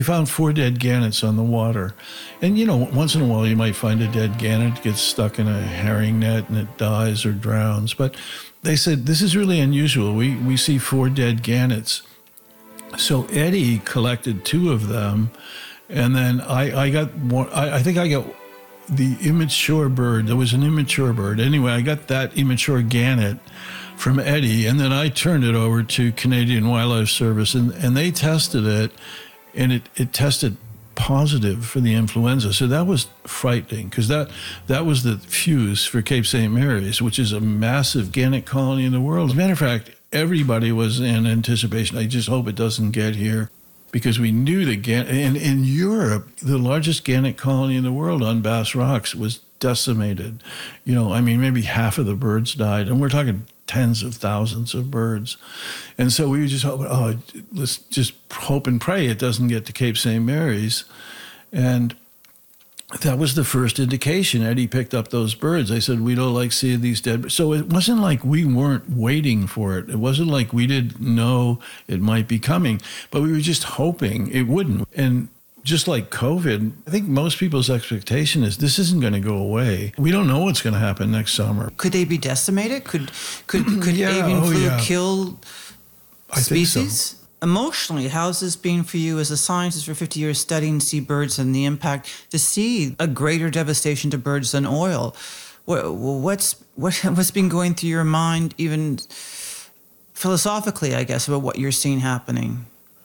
We found 4 dead gannets on the water. And, once in a while you might find a dead gannet, gets stuck in a herring net and it dies or drowns. But they said, this is really unusual. We see 4 dead gannets. So Eddie collected 2 of them. And then I got one, I think I got the immature bird. There was an immature bird. Anyway, I got that immature gannet from Eddie. And then I turned it over to Canadian Wildlife Service and they tested it. And it tested positive for the influenza. So that was frightening because that was the fuse for Cape St. Mary's, which is a massive gannet colony in the world. As a matter of fact, everybody was in anticipation. I just hope it doesn't get here because we knew the gannet. And in Europe, the largest gannet colony in the world on Bass Rocks was decimated. Maybe half of the birds died. And we're talking tens of thousands of birds. And so we just hope, let's just hope and pray it doesn't get to Cape St. Mary's. And that was the first indication. Eddie picked up those birds. I said, we don't like seeing these dead birds. So it wasn't like we weren't waiting for it. It wasn't like we didn't know it might be coming, but we were just hoping it wouldn't. And just like COVID, I think most people's expectation is this isn't going to go away. We don't know what's going to happen next summer. Could they be decimated? Could avian flu kill species? I think so. Emotionally, how's this been for you as a scientist for 50 years studying seabirds and the impact to see a greater devastation to birds than oil? What's been going through your mind, even philosophically, I guess, about what you're seeing happening?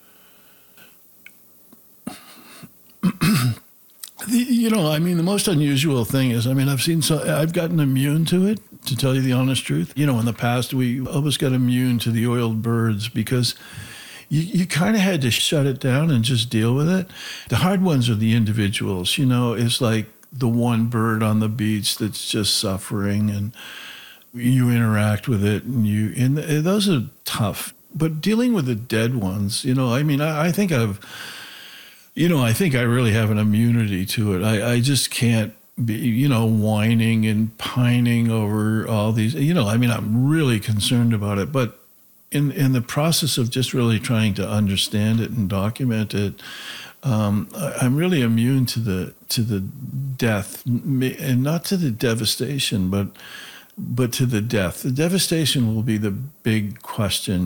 The most unusual thing is, I've gotten immune to it, to tell you the honest truth. In the past, we almost got immune to the oiled birds because you kind of had to shut it down and just deal with it. The hard ones are the individuals. It's like the one bird on the beach that's just suffering and you interact with it and those are tough. But dealing with the dead ones, I think I think I really have an immunity to it. I just can't be, whining and pining over all these, I'm really concerned about it. But in the process of just really trying to understand it and document it, I'm really immune to the death, and not to the devastation, but to the death. The devastation will be the big question,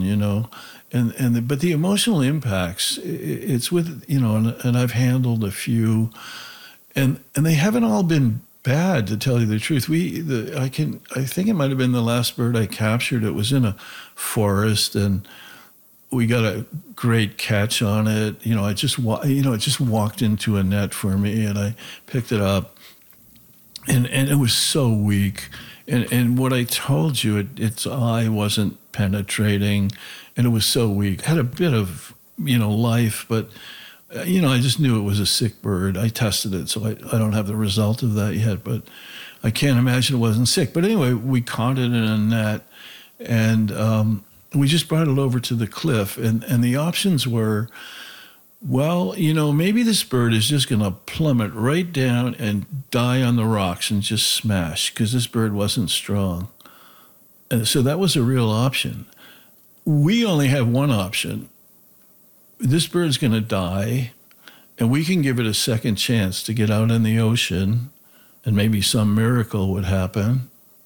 but the emotional impacts, it's with, and I've handled a few, and they haven't all been bad, to tell you the truth. I think it might have been the last bird I captured. It was in a forest, and we got a great catch on it. It just walked into a net for me, and I picked it up, and it was so weak. And what I told you, its eye wasn't penetrating, and it was so weak. It had a bit of, life, but, I just knew it was a sick bird. I tested it, so I don't have the result of that yet, but I can't imagine it wasn't sick. But anyway, we caught it in a net, and we just brought it over to the cliff, and the options were, well, maybe this bird is just going to plummet right down and die on the rocks and just smash because this bird wasn't strong. And so that was a real option. We only have one option. This bird's going to die, and we can give it a second chance to get out in the ocean, and maybe some miracle would happen.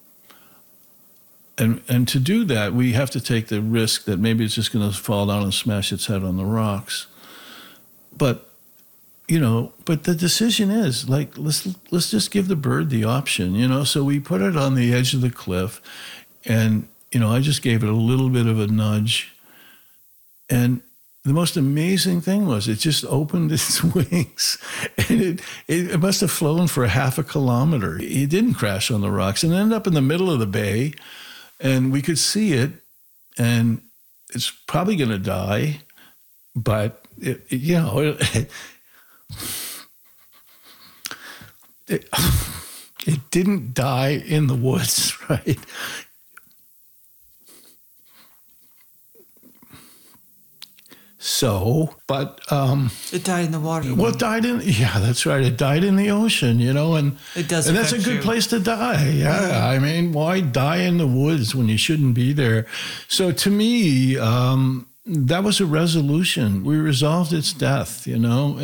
And to do that, we have to take the risk that maybe it's just going to fall down and smash its head on the rocks. But the decision is like, let's just give the bird the option, So we put it on the edge of the cliff, and, I just gave it a little bit of a nudge. And the most amazing thing was it just opened its wings, and it must have flown for half a kilometer. It didn't crash on the rocks and ended up in the middle of the bay, and we could see it, and it's probably going to die, but it didn't die in the woods, right? So, but it died in the water. Well, it died that's right. It died in the ocean, and it does, and that's a good place to die. Yeah, why die in the woods when you shouldn't be there? So to me, that was a resolution. We resolved its death,